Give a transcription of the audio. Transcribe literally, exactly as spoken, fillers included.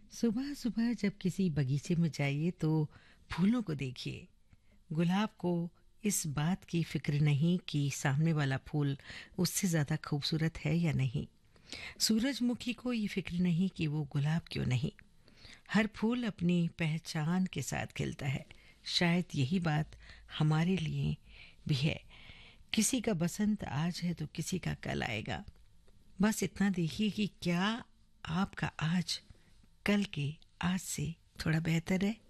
सुबह सुबह जब किसी बगीचे में जाइए तो फूलों को देखिए। गुलाब को इस बात की फिक्र नहीं कि सामने वाला फूल उससे ज़्यादा खूबसूरत है या नहीं। सूरजमुखी को ये फिक्र नहीं कि वो गुलाब क्यों नहीं। हर फूल अपनी पहचान के साथ खिलता है। शायद यही बात हमारे लिए भी है। किसी का बसंत आज है तो किसी का कल आएगा। बस इतना देखिए कि क्या आपका आज कल के आज से थोड़ा बेहतर है।